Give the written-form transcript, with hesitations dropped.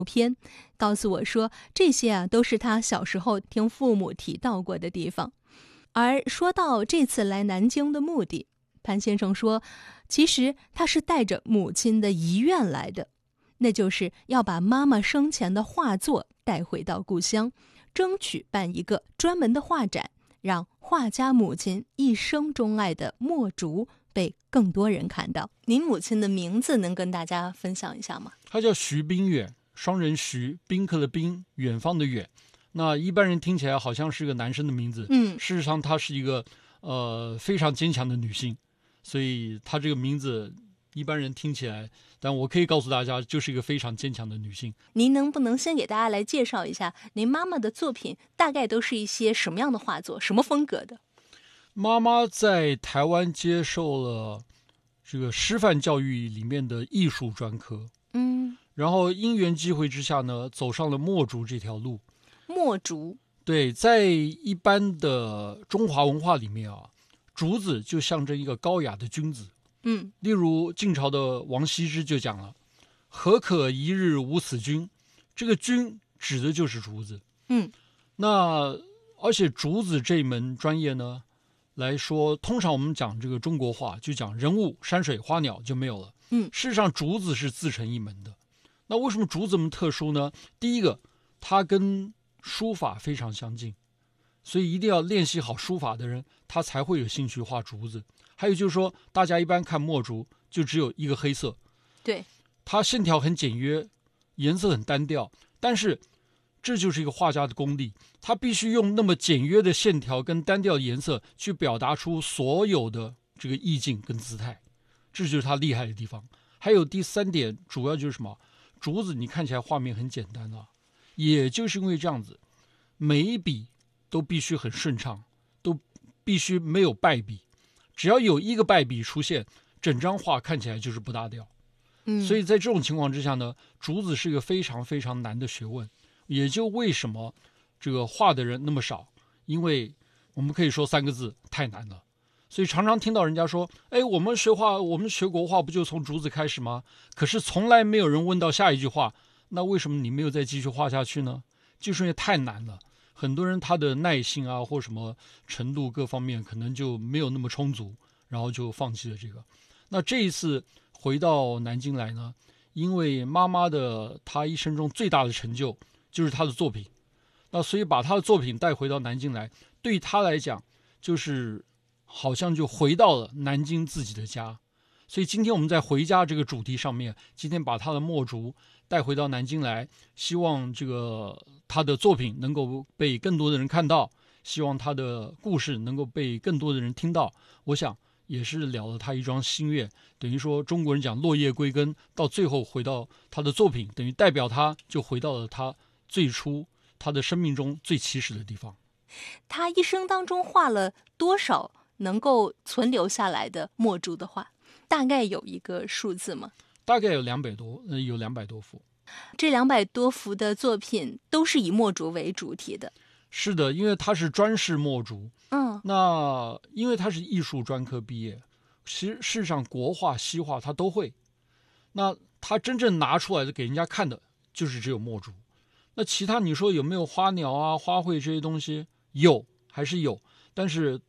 片，告诉我说这些都是他小时候听父母提到过的地方。而说到这次来南京的目的，潘先生说，其实他是带着母亲的遗愿来的，那就是要把妈妈生前的画作带回到故乡，争取办一个专门的画展，让画家母亲一生钟爱的墨竹被更多人看到。您母亲的名字能跟大家分享一下吗？ 她叫徐冰远，双人徐，宾客的宾，远方的远。那一般人听起来好像是个男生的名字，事实上她是一个非常坚强的女性，所以她这个名字一般人听起来，但我可以告诉大家，就是一个非常坚强的女性。 您能不能先给大家来介绍一下您妈妈的作品大概都是一些什么样的画作，什么风格的？ 妈妈在台湾接受了这个师范教育里面的艺术专科，然后因缘机会之下呢，走上了墨竹这条路。 墨竹， 对，在一般的中华文化里面啊，竹子就象征一个高雅的君子。例如晋朝的王羲之就讲了，何可一日无此君，这个君指的就是竹子。那而且竹子这一门专业呢来说，通常我们讲这个中国画就讲人物、山水、花鸟就没有了。事实上竹子是自成一门的。那为什么竹子这么特殊呢？第一个，它跟书法非常相近，所以一定要练习好书法的人，他才会有兴趣画竹子。还有就是说，大家一般看墨竹就只有一个黑色， 对， 它线条很简约，颜色很单调，但是这就是一个画家的功力，他必须用那么简约的线条跟单调的颜色去表达出所有的这个意境跟姿态，这就是他厉害的地方。还有第三点，主要就是什么？竹子你看起来画面很简单啊，也就是因为这样子，每一笔都必须很顺畅，都必须没有败笔，只要有一个败笔出现，整张画看起来就是不搭调。所以在这种情况之下呢，竹子是一个非常非常难的学问，也就为什么这个画的人那么少，因为我们可以说3个字，太难了。所以常常听到人家说，我们学画，我们学国画不就从竹子开始吗？可是从来没有人问到下一句话，那为什么你没有再继续画下去呢？就是因为太难了，很多人他的耐性啊或什么程度各方面可能就没有那么充足，然后就放弃了这个。那这一次回到南京来呢，因为妈妈的她一生中最大的成就就是她的作品，那所以把她的作品带回到南京来，对她来讲就是好像就回到了南京自己的家。所以今天我们在回家这个主题上面，今天把她的墨竹带回到南京来，希望这个她的作品能够被更多的人看到，希望她的故事能够被更多的人听到。我想也是了了他一桩心愿，等于说中国人讲落叶归根，到最后回到他的作品，等于代表他就回到了他最初他的生命中最起始的地方。 他一生当中画了多少能够存留下来的墨竹的画，大概有一个数字吗？ 大概有200多幅。 这200多幅的作品都是以墨竹为主题的。 是的，因为他是专事墨竹。那因为他是艺术专科毕业，事实上国画西画他都会，那他真正拿出来的给人家看的就是只有墨竹。那其他你说有没有花鸟啊花卉这些东西？有，还是有，但是